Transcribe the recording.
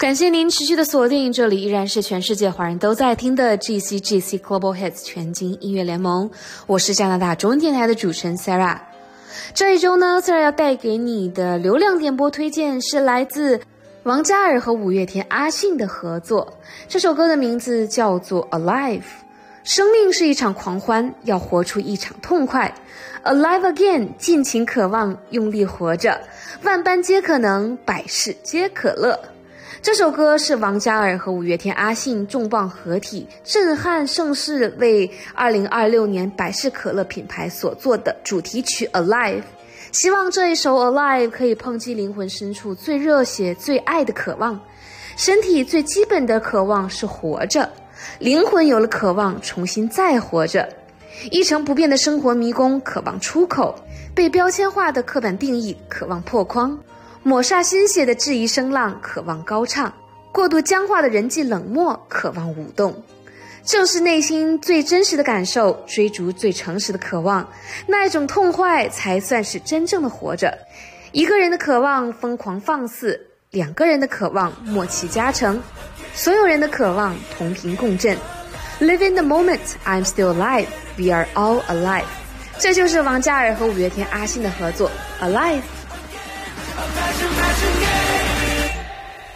感谢您持续的锁定，这里依然是全世界华人都在听的 GCGC Global Hits 全金音乐联盟，我是加拿大中文电台的主持人 Sarah。 这一周呢 Sarah 要带给你的流量点播推荐是来自王嘉尔和五月天阿信的合作，这首歌的名字叫做 Alive。 生命是一场狂欢，要活出一场痛快， Alive again， 尽情渴望，用力活着，万般皆可能，百事皆可乐。这首歌是王嘉尔和五月天阿信重磅合体，震撼盛世，为2026年百事可乐品牌所做的主题曲 Alive。 希望这一首 Alive 可以抨击灵魂深处最热血最爱的渴望。身体最基本的渴望是活着，灵魂有了渴望，重新再活着。一成不变的生活迷宫，渴望出口；被标签化的刻板定义，渴望破框；抹煞心血的质疑声浪，渴望高唱；过度僵化的人际冷漠，渴望舞动。正是内心最真实的感受，追逐最诚实的渴望，那一种痛快才算是真正的活着。一个人的渴望疯狂放肆，两个人的渴望默契加成，所有人的渴望同频共振。 Live in the moment, I'm still alive, we are all alive。 这就是王嘉尔和五月天阿信的合作 Alive。 Imagine,